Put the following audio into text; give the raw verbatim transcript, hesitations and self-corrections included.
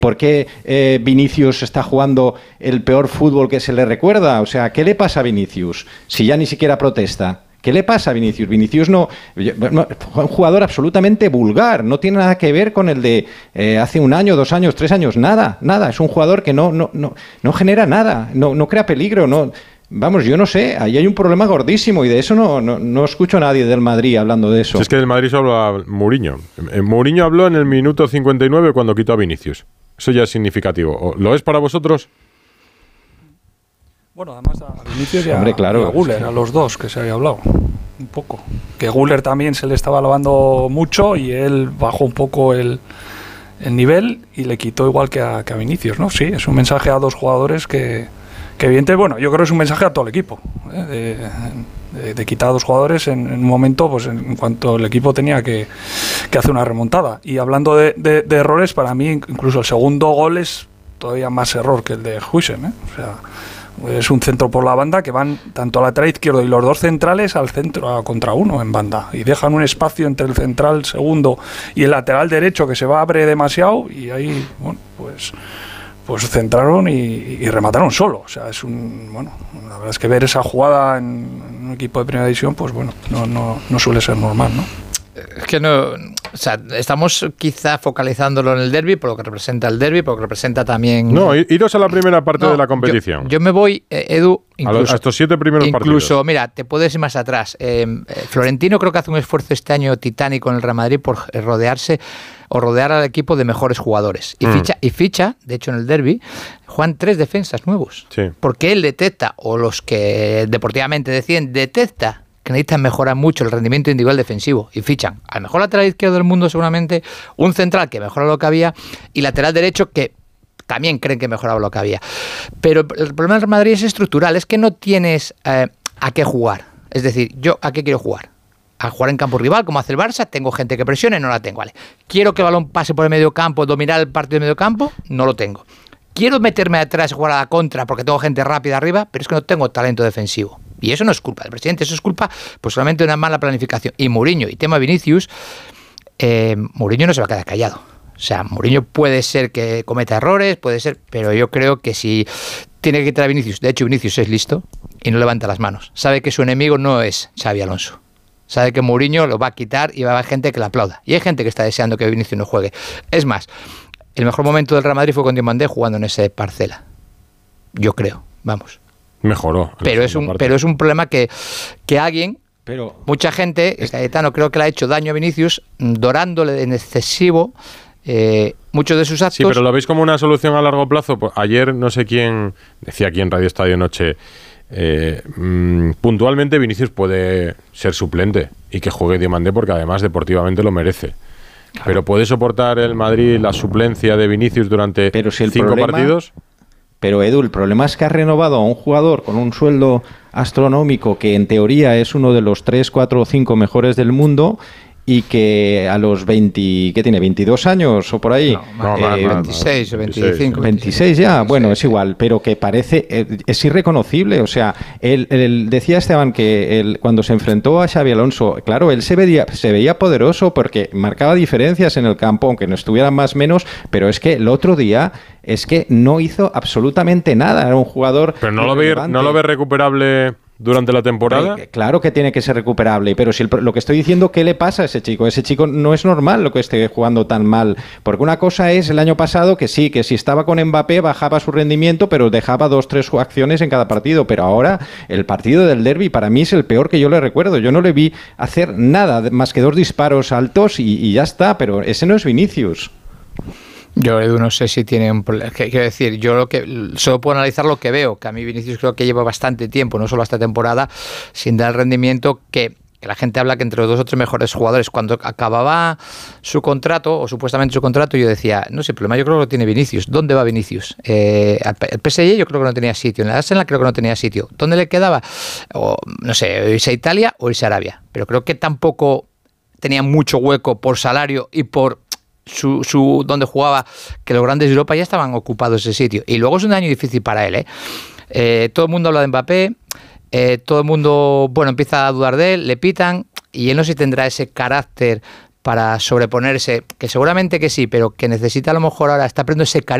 ¿Por qué eh, Vinicius está jugando el peor fútbol que se le recuerda? O sea, ¿qué le pasa a Vinicius si ya ni siquiera protesta? ¿Qué le pasa a Vinicius? Vinicius no, no un jugador absolutamente vulgar, no tiene nada que ver con el de eh, hace un año, dos años, tres años, nada, nada. Es un jugador que no, no, no, no genera nada, no, no crea peligro, no. Vamos, yo no sé, ahí hay un problema gordísimo y de eso no, no, no escucho a nadie del Madrid hablando de eso. Si es que del Madrid solo habla Mourinho. Mourinho habló en el minuto cincuenta y nueve cuando quitó a Vinicius. Eso ya es significativo. ¿Lo es para vosotros? Bueno, además a Vinicius y a, Hombre, claro, y a Güler, es que... a los dos que se había hablado un poco. Que Güler también se le estaba alabando mucho y él bajó un poco el, el nivel y le quitó igual que a, que a Vinicius, ¿no? Sí, es un mensaje a dos jugadores que, que evidente, bueno, yo creo que es un mensaje a todo el equipo, ¿eh? de, de, de quitar a dos jugadores en, en un momento, pues en, en cuanto el equipo tenía que, que hacer una remontada. Y hablando de, de, de errores, para mí incluso el segundo gol es todavía más error que el de Huijsen, ¿eh? O sea, es un centro por la banda que van tanto al lateral izquierdo y los dos centrales al centro a contra uno en banda y dejan un espacio entre el central segundo y el lateral derecho que se va a abre demasiado y ahí, bueno, pues pues centraron y, y remataron solo. O sea, es un, bueno, la verdad es que ver esa jugada en, en un equipo de primera división, pues bueno, no, no, no suele ser normal, ¿no? Es que no, o sea, estamos quizá focalizándolo en el derbi, por lo que representa el derbi, por lo que representa también... No, iros a la primera parte no, de la competición. Yo, yo me voy, eh, Edu, incluso... A, a estos siete primeros incluso, partidos. Incluso, mira, te puedes ir más atrás. Eh, Florentino creo que hace un esfuerzo este año titánico en el Real Madrid por rodearse o rodear al equipo de mejores jugadores. Y, mm. ficha, y ficha, de hecho en el derbi, juegan tres defensas nuevos. Sí. Porque él detecta, o los que deportivamente deciden, detecta que necesitan mejorar mucho el rendimiento individual defensivo y fichan al mejor lateral izquierdo del mundo seguramente, un central que mejora lo que había y lateral derecho que también creen que mejoraba lo que había. Pero el problema del Real Madrid es estructural, es que no tienes eh, a qué jugar. Es decir, yo a qué quiero jugar. A jugar en campo rival, como hace el Barça, tengo gente que presione, no la tengo. Vale. Quiero que el balón pase por el medio campo, dominar el partido de medio campo, no lo tengo. Quiero meterme atrás y jugar a la contra porque tengo gente rápida arriba, pero es que no tengo talento defensivo. Y eso no es culpa del presidente, eso es culpa pues solamente de una mala planificación. Y Mourinho, y tema Vinicius, eh, Mourinho no se va a quedar callado. O sea, Mourinho puede ser que cometa errores, puede ser, pero yo creo que si tiene que quitar a Vinicius, de hecho Vinicius es listo y no levanta las manos. Sabe que su enemigo no es Xabi Alonso. Sabe que Mourinho lo va a quitar y va a haber gente que le aplauda. Y hay gente que está deseando que Vinicius no juegue. Es más, el mejor momento del Real Madrid fue con Diomandé jugando en ese Parcela. Yo creo, vamos. Mejoró. Pero es un parte. pero es un problema que, que alguien, pero mucha gente, Cayetano creo que le ha hecho daño a Vinicius, dorándole en excesivo eh, muchos de sus actos. Sí, pero ¿lo veis como una solución a largo plazo? Pues ayer no sé quién, decía aquí en Radio Estadio Noche, eh, mmm, puntualmente Vinicius puede ser suplente y que juegue Diomandé porque además deportivamente lo merece. Claro. Pero ¿puede soportar el Madrid la suplencia de Vinicius durante pero si el cinco problema... partidos? Pero Edu, el problema es que ha renovado a un jugador con un sueldo astronómico que en teoría es uno de los tres, cuatro o cinco mejores del mundo y que a los veinte, ¿qué tiene? ¿veintidós años o por ahí? No, no, eh, veintiséis o veinticinco. veintiséis ya, veintiséis, bueno, es igual, pero que parece, eh, es irreconocible. O sea, él, él decía Esteban que él, cuando se enfrentó a Xabi Alonso, claro, él se veía, se veía poderoso porque marcaba diferencias en el campo, aunque no estuvieran más o menos, pero es que el otro día es que no hizo absolutamente nada, era un jugador... Pero no lo ve, no lo ve recuperable... durante la temporada. Claro que tiene que ser recuperable, pero si el, lo que estoy diciendo, ¿qué le pasa a ese chico? Ese chico no es normal lo que esté jugando tan mal, porque una cosa es el año pasado que sí, que si estaba con Mbappé bajaba su rendimiento, pero dejaba dos, tres acciones en cada partido, pero ahora el partido del derbi para mí es el peor que yo le recuerdo. Yo no le vi hacer nada más que dos disparos altos y, y ya está, pero ese no es Vinicius. Yo, Edu, no sé si tiene un problema. Quiero decir, yo lo que solo puedo analizar lo que veo, que a mí Vinicius creo que lleva bastante tiempo, no solo esta temporada, sin dar el rendimiento que, que la gente habla que entre los dos o tres mejores jugadores. Cuando acababa su contrato, o supuestamente su contrato, yo decía, no sé, el problema yo creo que lo tiene Vinicius. ¿Dónde va Vinicius? Eh, el P S G yo creo que no tenía sitio, en el Arsenal creo que no tenía sitio. ¿Dónde le quedaba? O, no sé, irse a Italia o irse a Arabia. Pero creo que tampoco tenía mucho hueco por salario y por... Su, su donde jugaba, que los grandes de Europa ya estaban ocupados ese sitio. Y luego es un año difícil para él, ¿eh? Eh, todo el mundo habla de Mbappé, eh, todo el mundo, bueno, empieza a dudar de él, le pitan, y él no sé si tendrá ese carácter para sobreponerse, que seguramente que sí, pero que necesita a lo mejor ahora, está perdiendo ese carisma